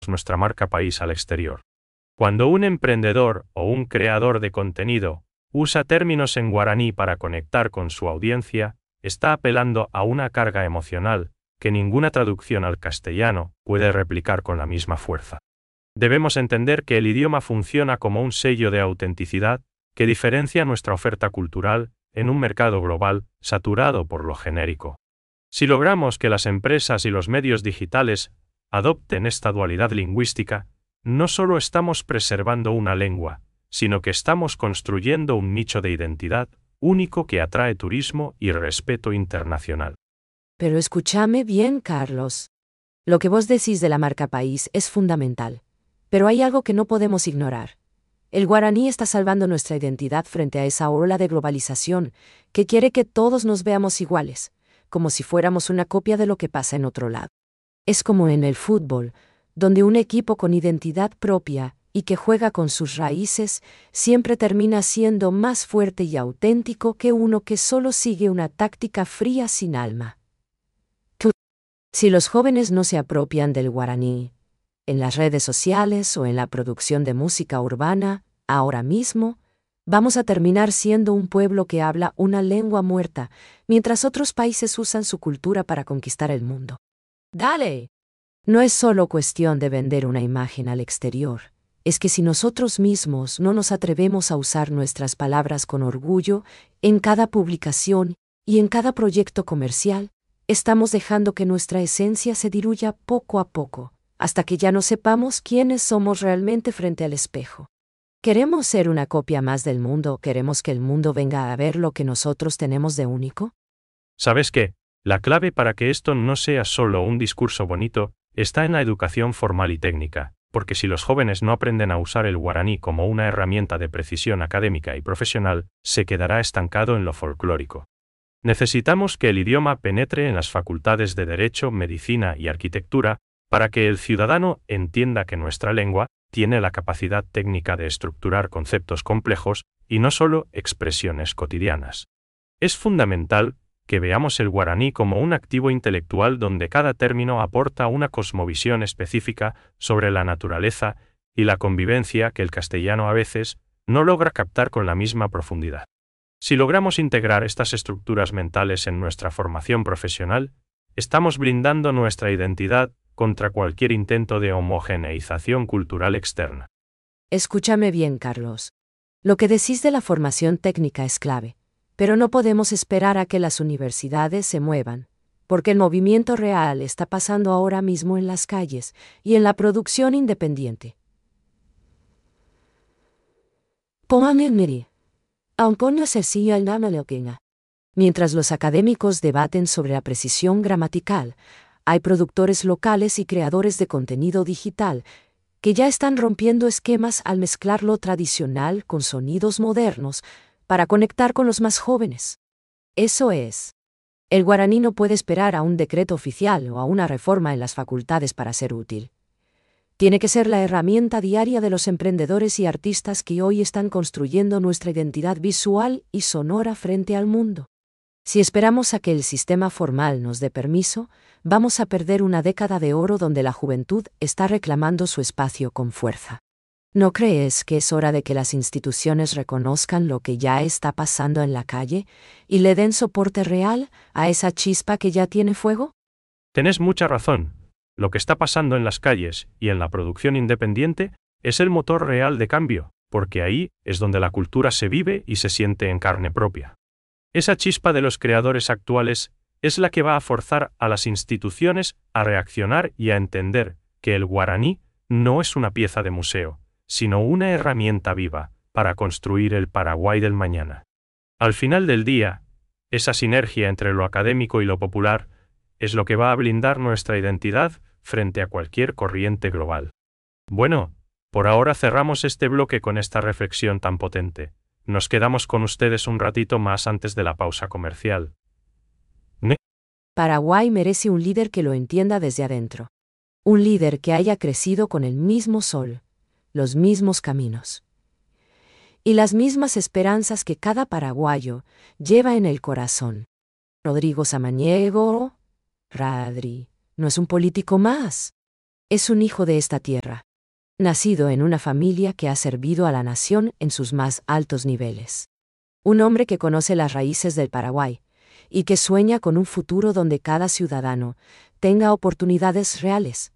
nuestra marca país al exterior. Cuando un emprendedor o un creador de contenido usa términos en guaraní para conectar con su audiencia, está apelando a una carga emocional que ninguna traducción al castellano puede replicar con la misma fuerza. Debemos entender que el idioma funciona como un sello de autenticidad que diferencia nuestra oferta cultural en un mercado global saturado por lo genérico. Si logramos que las empresas y los medios digitales adopten esta dualidad lingüística, no solo estamos preservando una lengua, sino que estamos construyendo un nicho de identidad único que atrae turismo y respeto internacional. Pero escúchame bien, Carlos. Lo que vos decís de la marca país es fundamental. Pero hay algo que no podemos ignorar. El guaraní está salvando nuestra identidad frente a esa ola de globalización que quiere que todos nos veamos iguales, como si fuéramos una copia de lo que pasa en otro lado. Es como en el fútbol, donde un equipo con identidad propia y que juega con sus raíces siempre termina siendo más fuerte y auténtico que uno que solo sigue una táctica fría sin alma. Si los jóvenes no se apropian del guaraní, en las redes sociales o en la producción de música urbana, ahora mismo, vamos a terminar siendo un pueblo que habla una lengua muerta, mientras otros países usan su cultura para conquistar el mundo. ¡Dale! No es solo cuestión de vender una imagen al exterior, es que si nosotros mismos no nos atrevemos a usar nuestras palabras con orgullo en cada publicación y en cada proyecto comercial, estamos dejando que nuestra esencia se diluya poco a poco, hasta que ya no sepamos quiénes somos realmente frente al espejo. ¿Queremos ser una copia más del mundo o queremos que el mundo venga a ver lo que nosotros tenemos de único? ¿Sabes qué? La clave para que esto no sea solo un discurso bonito está en la educación formal y técnica, porque si los jóvenes no aprenden a usar el guaraní como una herramienta de precisión académica y profesional, se quedará estancado en lo folclórico. Necesitamos que el idioma penetre en las facultades de Derecho, Medicina y Arquitectura para que el ciudadano entienda que nuestra lengua tiene la capacidad técnica de estructurar conceptos complejos y no solo expresiones cotidianas. Es fundamental que veamos el guaraní como un activo intelectual donde cada término aporta una cosmovisión específica sobre la naturaleza y la convivencia que el castellano a veces no logra captar con la misma profundidad. Si logramos integrar estas estructuras mentales en nuestra formación profesional, estamos blindando nuestra identidad contra cualquier intento de homogeneización cultural externa. Escúchame bien, Carlos. Lo que decís de la formación técnica es clave, pero no podemos esperar a que las universidades se muevan, porque el movimiento real está pasando ahora mismo en las calles y en la producción independiente. Mientras los académicos debaten sobre la precisión gramatical, hay productores locales y creadores de contenido digital que ya están rompiendo esquemas al mezclar lo tradicional con sonidos modernos para conectar con los más jóvenes. Eso es. El guaraní no puede esperar a un decreto oficial o a una reforma en las facultades para ser útil. Tiene que ser la herramienta diaria de los emprendedores y artistas que hoy están construyendo nuestra identidad visual y sonora frente al mundo. Si esperamos a que el sistema formal nos dé permiso, vamos a perder una década de oro donde la juventud está reclamando su espacio con fuerza. ¿No crees que es hora de que las instituciones reconozcan lo que ya está pasando en la calle y le den soporte real a esa chispa que ya tiene fuego? Tenés mucha razón. Lo que está pasando en las calles y en la producción independiente es el motor real de cambio, porque ahí es donde la cultura se vive y se siente en carne propia. Esa chispa de los creadores actuales es la que va a forzar a las instituciones a reaccionar y a entender que el guaraní no es una pieza de museo, sino una herramienta viva para construir el Paraguay del mañana. Al final del día, esa sinergia entre lo académico y lo popular es lo que va a blindar nuestra identidad frente a cualquier corriente global. Bueno, por ahora cerramos este bloque con esta reflexión tan potente. Nos quedamos con ustedes un ratito más antes de la pausa comercial. Paraguay merece un líder que lo entienda desde adentro. Un líder que haya crecido con el mismo sol, los mismos caminos y las mismas esperanzas que cada paraguayo lleva en el corazón. Rodrigo Samaniego, Radri, no es un político más. Es un hijo de esta tierra, nacido en una familia que ha servido a la nación en sus más altos niveles. Un hombre que conoce las raíces del Paraguay y que sueña con un futuro donde cada ciudadano tenga oportunidades reales.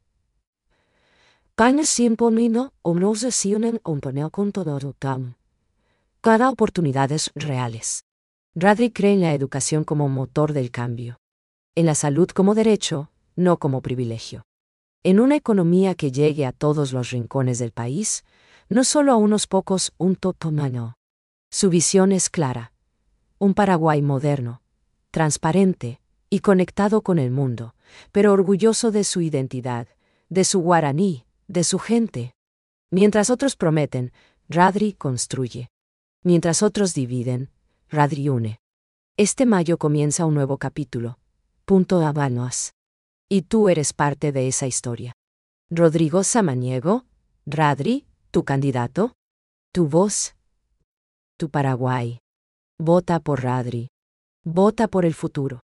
Cada oportunidades reales. Radri cree en la educación como motor del cambio. En la salud como derecho, no como privilegio. En una economía que llegue a todos los rincones del país, no solo a unos pocos, un totomano. Su visión es clara. Un Paraguay moderno, transparente y conectado con el mundo, pero orgulloso de su identidad, de su guaraní, de su gente. Mientras otros prometen, Radri construye. Mientras otros dividen, Radri une. Este mayo comienza un nuevo capítulo. Punto Habanos. Y tú eres parte de esa historia. Rodrigo Samaniego, Radri, tu candidato. Tu voz. Tu Paraguay. Vota por Radri. Vota por el futuro.